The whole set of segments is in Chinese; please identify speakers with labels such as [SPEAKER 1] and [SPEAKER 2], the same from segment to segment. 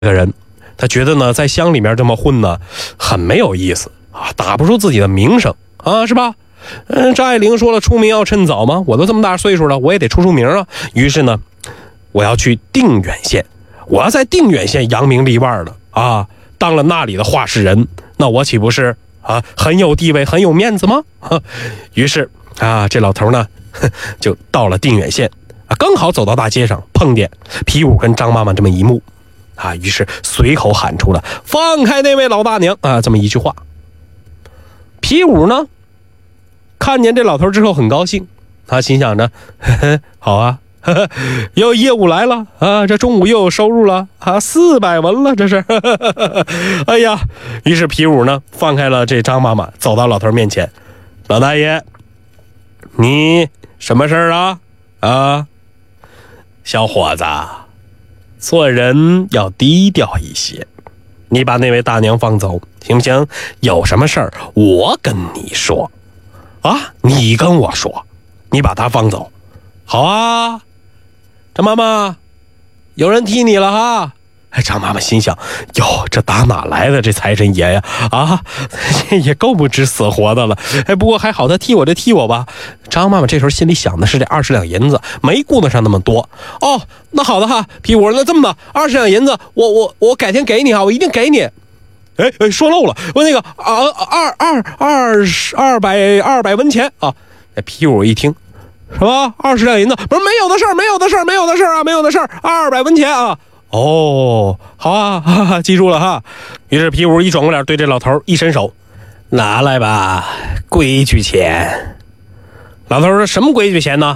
[SPEAKER 1] 个人，他觉得呢，在乡里面这么混呢，很没有意思啊，打不出自己的名声啊，是吧？张爱玲说了，出名要趁早嘛，我都这么大岁数了，我也得出名啊。于是呢，我要去定远县，我要在定远县扬名立万的啊，当了那里的话事人，那我岂不是啊很有地位、很有面子吗？于是啊，这老头呢就到了定远县啊，刚好走到大街上，碰见皮五跟张妈妈这么一幕。啊，于是随口喊出了“放开那位老大娘”啊，这么一句话。皮五呢，看见这老头之后很高兴，他心想着，呵呵，好啊，呵呵，有业务来了啊，这中午又有收入了啊，400文了，这是，呵呵呵呵，哎呀，于是皮五呢，放开了这张妈妈，走到老头面前，老大爷，你什么事儿啊？啊，小伙子。做人要低调一些，你把那位大娘放走行不行？有什么事儿我跟你说啊，你跟我说，你把她放走。好啊，张妈妈，有人踢你了哈。张妈妈心想，哟，这打哪来的这财神爷呀？啊，也够不知死活的了。不过还好他踢我就踢我吧。张妈妈这时候心里想的是这20两银子，没顾得上那么多。哦，那好的哈，皮五，那这么的，20两银子，我改天给你哈，我一定给你。说漏了，我那个200文钱啊。皮五一听，是吧？20两银子，不是没有的事儿，200文钱啊。哦，好啊，哈哈，记住了哈。于是皮五一转过脸，对这老头一伸手，拿来吧，规矩钱。老头说：“什么规矩钱呢？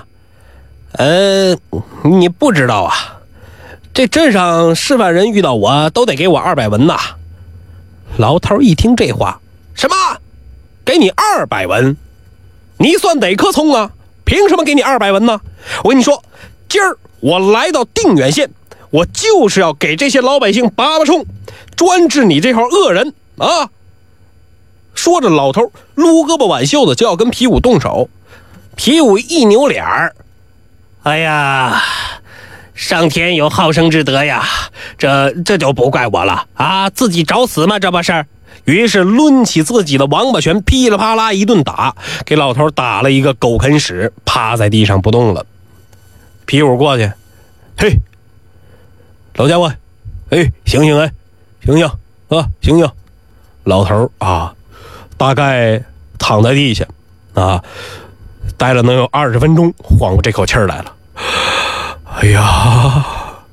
[SPEAKER 1] 你不知道啊？这镇上示范人遇到我都得给我200文呐。”老头一听这话，什么？给你200文？你算哪棵葱啊？凭什么给你200文呢？我跟你说，今儿我来到定远县。我就是要给这些老百姓拔冲，专治你这号恶人啊！说着，老头撸胳膊挽袖子就要跟皮五动手。皮五一扭脸儿，哎呀，上天有好生之德呀，这就不怪我了啊，自己找死吗？这不是？于是抡起自己的王八拳，噼里啪啦一顿打，给老头打了一个狗啃屎，趴在地上不动了。皮五过去，嘿。老家伙，醒醒醒醒啊，醒醒！老头啊，大概躺在地下啊，待了能有20分钟，缓过这口气来了。哎呀，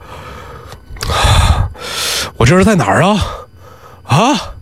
[SPEAKER 1] 我这是在哪儿啊？啊！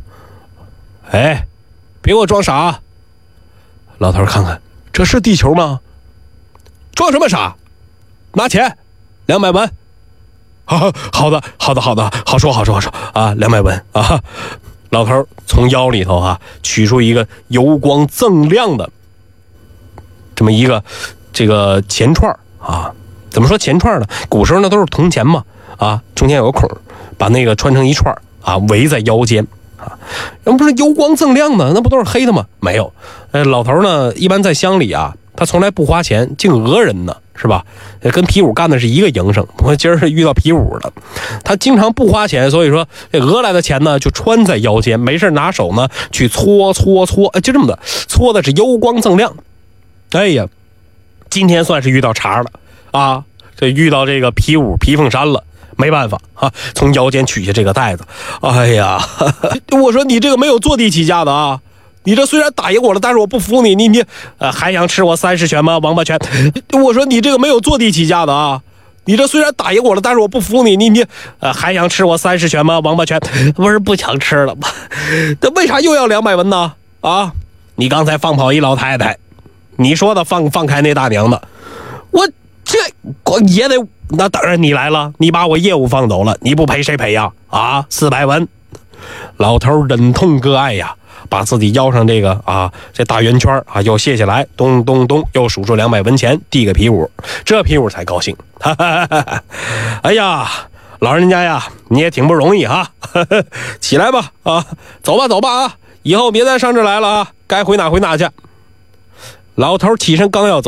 [SPEAKER 1] 别给我装傻！老头看看，这是地球吗？装什么傻？拿钱，200文。好的，好说啊，200文啊！老头从腰里头啊取出一个油光锃亮的这么一个这个钱串啊。怎么说钱串呢？古时候呢都是铜钱嘛啊，中间有个孔，把那个穿成一串啊，围在腰间啊。那不是油光锃亮的，那不都是黑的吗？没有。老头呢一般在乡里啊，他从来不花钱，竟讹人呢。是吧？跟皮五干的是一个营生。我今儿是遇到皮五了，他经常不花钱，所以说这讹来的钱呢就穿在腰间，没事拿手呢去搓，就这么的搓的是油光锃亮。哎呀，今天算是遇到茬了啊！这遇到这个皮五皮凤山了，没办法啊，从腰间取下这个袋子。哎呀，我说你这个没有坐地起价的啊！你这虽然打赢我了，但是我不服你，你还想吃我30拳吗？王八拳！我说你这个没有坐地起价的啊！你这虽然打赢我了，但是我不服你，你还想吃我30拳吗？王八拳！不是不想吃了吗？那为啥又要200文呢？啊！你刚才放跑一老太太，你说的放开那大娘的，我也得那当然你来了，你把我业务放走了，你不赔谁赔呀？啊，400文！老头忍痛割爱呀。把自己腰上这个啊这大圆圈啊又卸下来，咚咚咚又数出200文钱递给皮五，这皮五才高兴。哈哈哈哈，哎呀，老人家呀，你也挺不容易哈，起来吧啊，走吧啊，以后别再上这来了啊，该回哪回哪去。老头起身刚要走。